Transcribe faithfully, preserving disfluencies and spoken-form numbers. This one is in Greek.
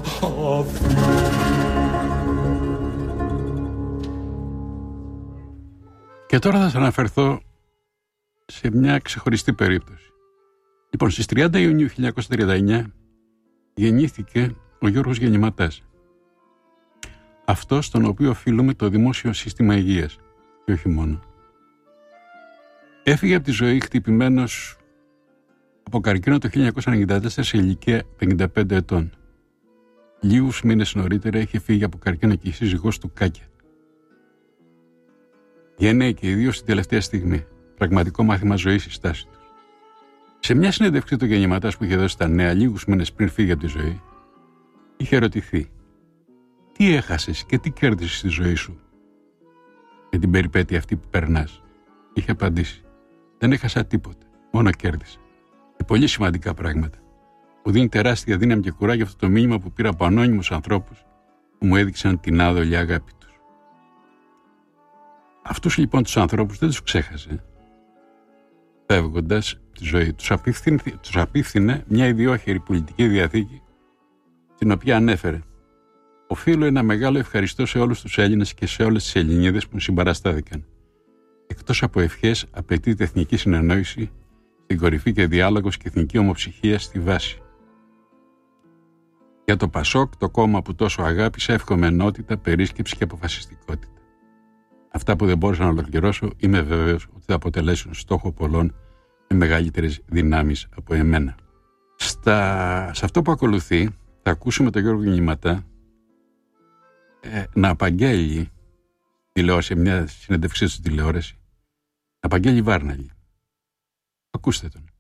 Και τώρα θα σας αναφερθώ σε μια ξεχωριστή περίπτωση. Λοιπόν, στις τριάντα Ιουνίου χίλια εννιακόσια τριάντα εννιά γεννήθηκε ο Γιώργος Γεννηματάς. Αυτός στον οποίο οφείλουμε το δημόσιο σύστημα υγείας και όχι μόνο. Έφυγε από τη ζωή χτυπημένος από καρκίνο το χίλια εννιακόσια ενενήντα τέσσερα σε ηλικία πενήντα πέντε ετών. Λίγους μήνες νωρίτερα είχε φύγει από καρκίνο και η σύζυγός του Κάκια. Γενναίοι και οι δύο στην τελευταία στιγμή. Πραγματικό μάθημα ζωής η στάση τους. Σε μια συνέντευξη του Γεννηματάς που είχε δώσει στα Νέα λίγους μήνες πριν φύγει από τη ζωή, είχε ερωτηθεί: τι έχασες και τι κέρδισες στη ζωή σου με την περιπέτεια αυτή που περνάς? Είχε απαντήσει: δεν έχασα τίποτα, μόνο κέρδισα. Και πολύ σημαντικά πράγματα. Μου δίνει τεράστια δύναμη και κουράγιο αυτό το μήνυμα που πήρα από ανώνυμους ανθρώπους που μου έδειξαν την άδολη αγάπη τους. Αυτούς λοιπόν τους ανθρώπους δεν τους ξέχασε. Φεύγοντας τη ζωή τους απίφθινε, τους απίφθινε μια ιδιόχειρη πολιτική διαθήκη, την οποία ανέφερε: οφείλω ένα μεγάλο ευχαριστώ σε όλους τους Έλληνες και σε όλες τις Ελληνίδες που συμπαραστάθηκαν. Εκτός από ευχές, απαιτείται εθνική συνεννόηση στην κορυφή και διάλογος και εθνική ομοψυχία στη βάση. Για το Πασόκ, το κόμμα που τόσο αγάπησα, εύχομαι ενότητα, περίσκεψη και αποφασιστικότητα. Αυτά που δεν μπόρεσα να ολοκληρώσω, είμαι βέβαιος ότι θα αποτελέσουν στόχο πολλών με μεγαλύτερες δυνάμεις από εμένα. Στα... Σε αυτό που ακολουθεί, θα ακούσουμε τον Γιώργο Γεννηματά ε, να απαγγέλει τηλεόραση, μια συνέντευξή του στη τηλεόραση, να απαγγέλει βάρναλη. Ακούστε τον.